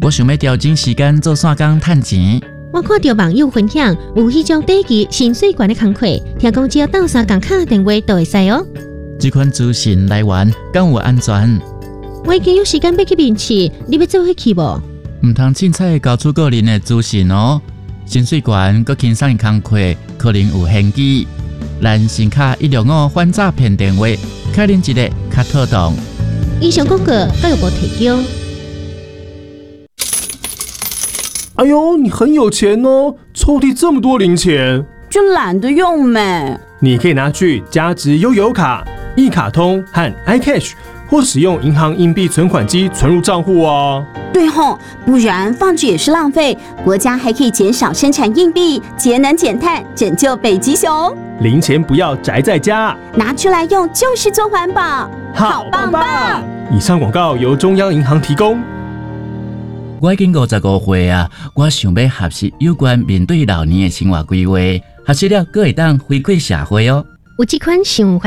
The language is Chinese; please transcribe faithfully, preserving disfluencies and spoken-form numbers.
我想要调整时间做散工赚钱。 我看到网友分享有迄种短期薪水悬的工课，听讲只要斗三工敲电话就会使哦。 这款资讯来源敢有安全？ 我已经有时间要去面试，你要做伙去无？ 唔通凊彩交出个人的资讯哦。薪水悬佮轻松的工课可能有限制。咱先卡一六五反诈骗电话，开恁一个较妥当。 以上广告教育部提供。 哎呦，你很有钱哦，抽屉这么多零钱， 就懒得用没。 你可以拿去加值悠游卡、一卡通和 iCash， 或使用银行硬币存款机存入账户哦。 对吼，不然放置也是浪费。国家还可以减少生产硬币，节能减碳，拯救北极熊。 零钱不要宅在家， 拿出来用就是做环保，好棒棒！ 以上广告由中央银行提供。 我已经五十五岁啊，我想要学习有关面对老年的生活规划，学习了，阁会当回馈社会哦。 有这款想法